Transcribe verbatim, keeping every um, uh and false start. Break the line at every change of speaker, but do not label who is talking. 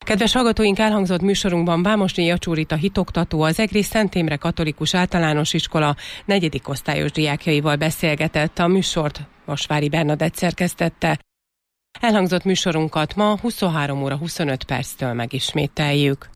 Kedves hallgatóink, elhangzott műsorunkban Vámosné Jacsúrita hitoktató, az Egrész Szent Imre Katolikus Általános Iskola negyedik osztályos diákjaival beszélgetett. A műsort Vasvári Bernadett szerkesztette. Elhangzott műsorunkat ma huszonhárom óra huszonöt perctől megismételjük.